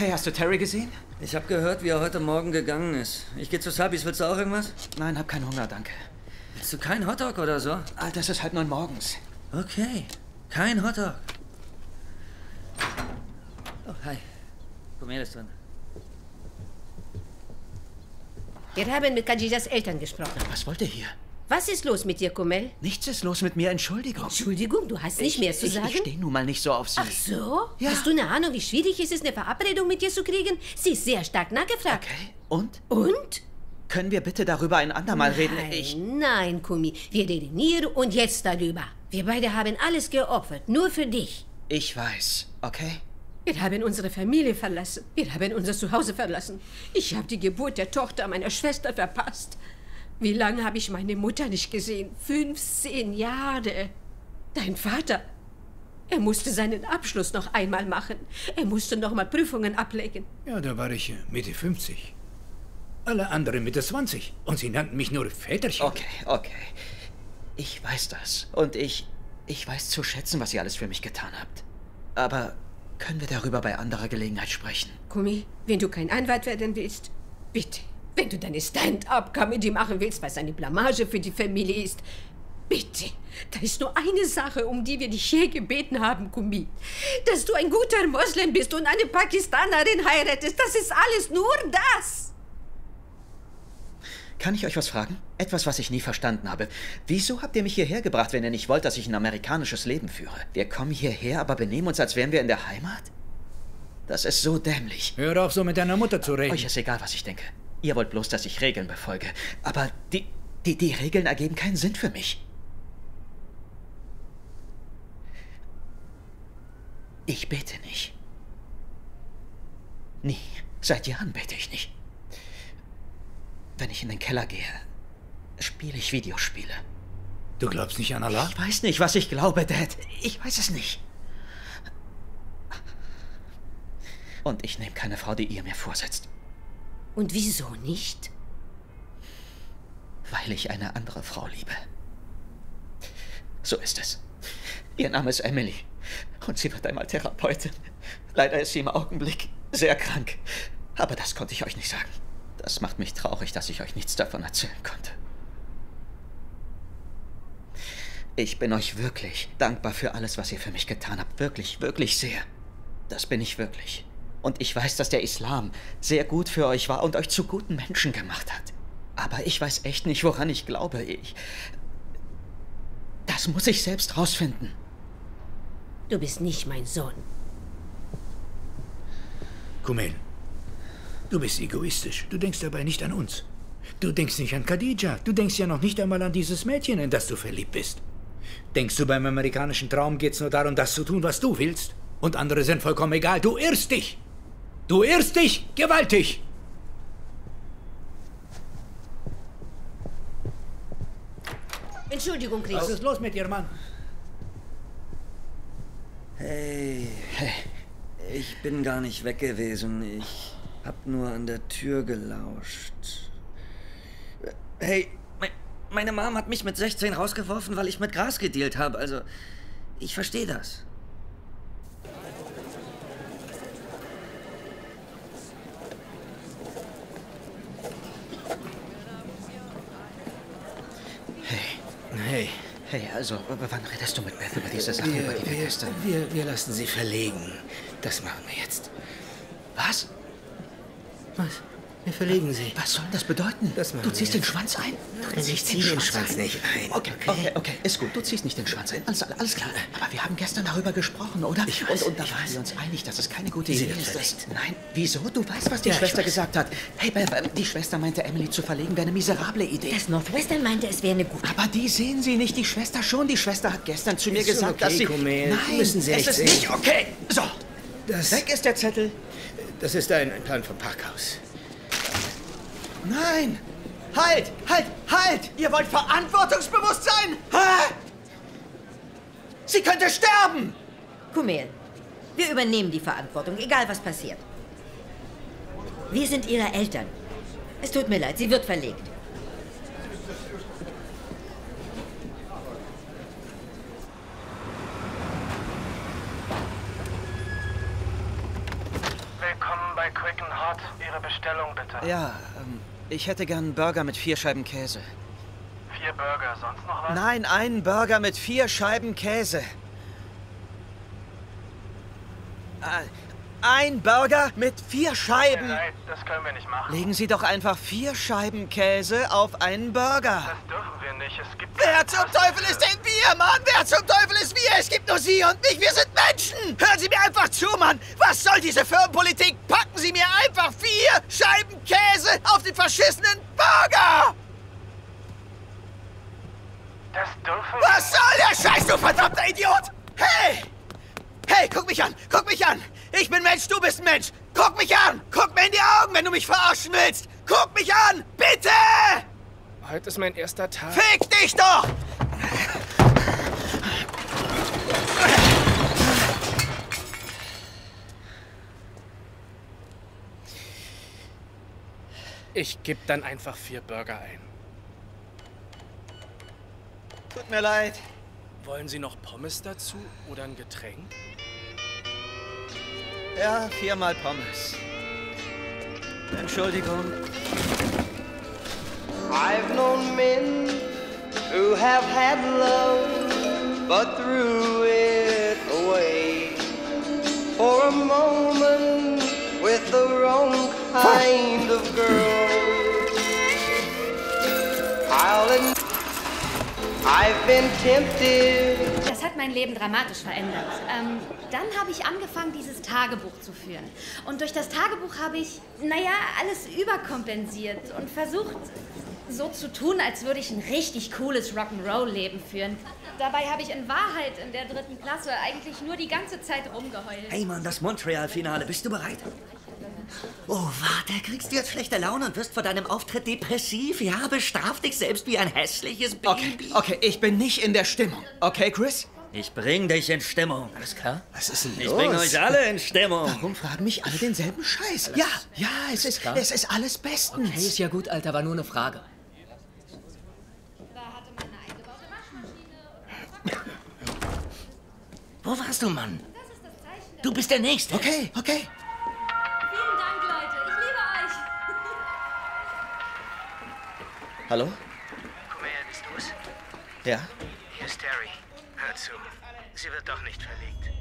Hey, hast du Terry gesehen? Ich habe gehört, wie er heute Morgen gegangen ist. Ich gehe zu Subbies. Willst du auch irgendwas? Nein, hab keinen Hunger, danke. Willst du keinen Hotdog oder so? Alter, es ist 8:30 morgens. Okay, kein Hotdog. Oh, hi. Kumel ist drin. Wir haben mit Khadijas Eltern gesprochen. Was wollt ihr hier? Was ist los mit dir, Kumel? Nichts ist los mit mir, Entschuldigung. Entschuldigung, du hast nicht mehr zu sagen? Ich stehe nun mal nicht so auf sie. Ach so? Ja. Hast du eine Ahnung, wie schwierig es ist, eine Verabredung mit dir zu kriegen? Sie ist sehr stark nachgefragt. Okay, und? Und? Können wir bitte darüber ein andermal reden? Nein, Kumi. Wir reden hier und jetzt darüber. Wir beide haben alles geopfert, nur für dich. Ich weiß, okay? Wir haben unsere Familie verlassen. Wir haben unser Zuhause verlassen. Ich habe die Geburt der Tochter meiner Schwester verpasst. Wie lange habe ich meine Mutter nicht gesehen? 15 Jahre. Dein Vater, er musste seinen Abschluss noch einmal machen. Er musste noch mal Prüfungen ablegen. Ja, da war ich Mitte 50. Alle anderen Mitte 20. Und sie nannten mich nur Väterchen. Okay. Ich weiß das. Und ich weiß zu schätzen, was ihr alles für mich getan habt. Aber können wir darüber bei anderer Gelegenheit sprechen? Kumi, wenn du kein Anwalt werden willst, bitte. Wenn du deine Stand-up-Comedy machen willst, was eine Blamage für die Familie ist, bitte. Da ist nur eine Sache, um die wir dich hier gebeten haben, Kumi. Dass du ein guter Moslem bist und eine Pakistanerin heiratest, das ist alles, nur das. Kann ich euch was fragen? Etwas, was ich nie verstanden habe. Wieso habt ihr mich hierher gebracht, wenn ihr nicht wollt, dass ich ein amerikanisches Leben führe? Wir kommen hierher, aber benehmen uns, als wären wir in der Heimat? Das ist so dämlich. Hör auf, so mit deiner Mutter zu reden. Euch ist egal, was ich denke. Ihr wollt bloß, dass ich Regeln befolge. Aber die Regeln ergeben keinen Sinn für mich. Ich bete nicht. Nie. Seit Jahren bete ich nicht. Wenn ich in den Keller gehe, spiele ich Videospiele. Du glaubst nicht an Allah? Ich weiß nicht, was ich glaube, Dad. Ich weiß es nicht. Und ich nehme keine Frau, die ihr mir vorsetzt. Und wieso nicht? Weil ich eine andere Frau liebe. So ist es. Ihr Name ist Emily. Und sie wird einmal Therapeutin. Leider ist sie im Augenblick sehr krank. Aber das konnte ich euch nicht sagen. Das macht mich traurig, dass ich euch nichts davon erzählen konnte. Ich bin euch wirklich dankbar für alles, was ihr für mich getan habt. Wirklich, wirklich sehr. Das bin ich wirklich. Und ich weiß, dass der Islam sehr gut für euch war und euch zu guten Menschen gemacht hat. Aber ich weiß echt nicht, woran ich glaube. Das muss ich selbst rausfinden. Du bist nicht mein Sohn. Kumel, du bist egoistisch. Du denkst dabei nicht an uns. Du denkst nicht an Khadija. Du denkst ja noch nicht einmal an dieses Mädchen, in das du verliebt bist. Denkst du, beim amerikanischen Traum geht's nur darum, das zu tun, was du willst? Und andere sind vollkommen egal. Du irrst dich! Du irrst dich gewaltig! Entschuldigung, Chris. Was ist los mit dir, Mann? Hey, ich bin gar nicht weg gewesen. Ich hab nur an der Tür gelauscht. Hey, meine Mom hat mich mit 16 rausgeworfen, weil ich mit Gras gedealt habe. Also, ich verstehe das. Hey, also, wann redest du mit Beth über diese Sache, über die wir gestern... Wir lassen sie verlegen. Das machen wir jetzt. Was? Was? Wir verlegen sie. Was soll das bedeuten? Das machen Du ziehst wir den Schwanz ein? Ich ziehe den Schwanz nicht ein. Okay, ist gut. Du ziehst nicht den Schwanz ein. Alles klar. Aber wir haben gestern darüber gesprochen, oder? Ich weiß, und da ich waren weiß. wir uns einig, dass es keine gute Sie Idee wird ist. verlegt. Nein, wieso? Du weißt, was die Ja, ich Schwester weiß. gesagt hat. Hey, Beth, die Schwester meinte, Emily zu verlegen wäre eine miserable Idee. Das Northwestern meinte, es wäre eine gute. Aber die sehen sie nicht, die Schwester schon. Die Schwester hat gestern zu mir Ist schon gesagt, okay, dass sie... Kumel. Nein, Müssen Sie es nicht ist sehen. nicht okay. So, Das, weg ist der Zettel. das ist ein Plan vom Parkhaus. Nein! Halt! Ihr wollt verantwortungsbewusst sein? Sie könnte sterben! Kumel, wir übernehmen die Verantwortung, egal was passiert. Wir sind ihre Eltern. Es tut mir leid, sie wird verlegt. Willkommen bei Quick and Hot. Ihre Bestellung bitte. Ja, ich hätte gern einen Burger mit 4 Scheiben Käse. 4 Burger, sonst noch was? Nein, einen Burger mit 4 Scheiben Käse. Ein Burger mit 4 Scheiben. Nein, das können wir nicht machen. Legen Sie doch einfach 4 Scheiben Käse auf einen Burger. Das dürfen wir nicht. Es gibt... Wer zum Teufel ist denn wir, Mann? Wer zum Teufel ist wir? Es gibt nur Sie und mich. Wir sind Menschen. Hören Sie mir einfach zu, Mann. Was soll diese Firmenpolitik? Packen Sie mir einfach 4 Scheiben Käse auf den verschissenen Burger. Das dürfen wir... Was soll der Scheiß, du verdammter Idiot? Hey! Hey, guck mich an! Guck mich an! Ich bin Mensch, du bist Mensch! Guck mich an! Guck mir in die Augen, wenn du mich verarschen willst! Guck mich an! Bitte! Heute ist mein erster Tag. Fick dich doch! Ich gebe dann einfach 4 Burger ein. Tut mir leid. Wollen Sie noch Pommes dazu oder ein Getränk? Ja, 4 mal Pommes. Entschuldigung. I've known men who have had love, but threw it away for a moment with the wrong kind of girl. I've been tempted. Das hat mein Leben dramatisch verändert. Dann habe ich angefangen, dieses Tagebuch zu führen. Und durch das Tagebuch habe ich, alles überkompensiert und versucht, so zu tun, als würde ich ein richtig cooles Rock'n'Roll-Leben führen. Dabei habe ich in Wahrheit in der 3. Klasse eigentlich nur die ganze Zeit rumgeheult. Hey Mann, das Montreal-Finale. Bist du bereit? Oh, warte, kriegst du jetzt schlechte Laune und wirst vor deinem Auftritt depressiv? Ja, bestraf dich selbst wie ein hässliches Baby. Okay, ich bin nicht in der Stimmung. Okay, Chris? Ich bring dich in Stimmung. Alles klar? Was ist denn los? Ich bring euch alle in Stimmung. Warum fragen mich alle denselben Scheiß? Ja, es ist alles bestens. Okay, ist ja gut, Alter, war nur eine Frage. Da hatte man eine eingebaute Waschmaschine. Wo warst du, Mann? Das ist das Zeichen der... Du bist der Nächste. Okay. Vielen Dank, Leute. Ich liebe euch. Hallo? Komm her, bist du's? Ja? Hier ist Terry. Hör zu. Sie wird doch nicht verlegt.